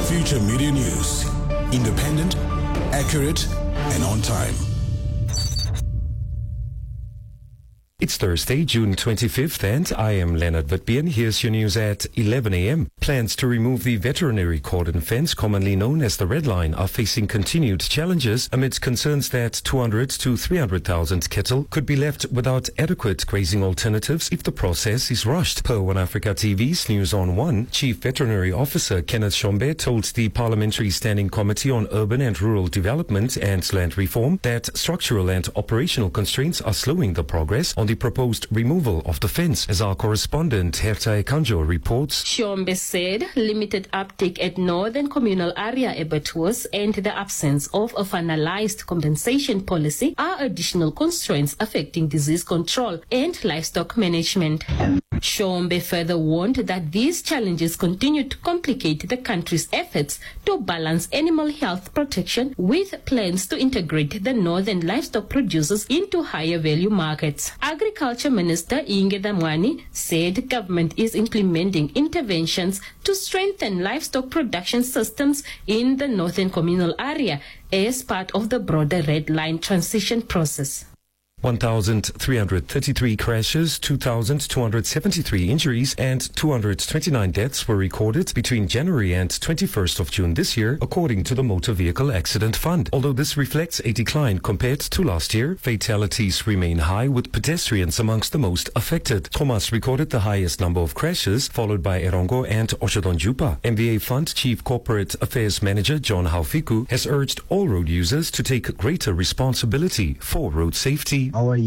Future Media News. Independent, accurate, and on time. It's Thursday, June 25th, and I am Leonard Vitbien. Here's your news at 11 a.m. Plans to remove the veterinary cordon fence, commonly known as the Red Line, are facing continued challenges amidst concerns that 200 to 300,000 cattle could be left without adequate grazing alternatives if the process is rushed. Per One Africa TV's News on One, Chief Veterinary Officer Kenneth Shombe told the Parliamentary Standing Committee on Urban and Rural Development and Land Reform that structural and operational constraints are slowing the progress on the proposed removal of the fence. As our correspondent Herta Ekanjo reports, Shombe said limited uptake at northern communal area abattoirs and the absence of a finalized compensation policy are additional constraints affecting disease control and livestock management. Shombe further warned that these challenges continue to complicate the country's efforts to balance animal health protection with plans to integrate the northern livestock producers into higher value markets. Agriculture Minister Inge Damwani said government is implementing interventions to strengthen livestock production systems in the northern communal area as part of the broader Red Line transition process. 1,333 crashes, 2,273 injuries, and 229 deaths were recorded between January and 21st of June this year, according to the Motor Vehicle Accident Fund. Although this reflects a decline compared to last year, fatalities remain high, with pedestrians amongst the most affected. Thomas recorded the highest number of crashes, followed by Erongo and Oshodonjupa. MVA Fund Chief Corporate Affairs Manager John Haufiku has urged all road users to take greater responsibility for road safety. Our